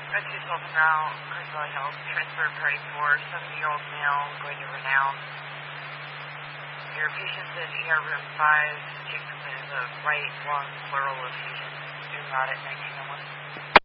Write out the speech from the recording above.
Red 212 now, Crystal Health, transfer party 4, 70-year-old male, going to Renown. Your patient's in ER room 5, taking complaint of right lung pleural effusion, doing rod at 1901.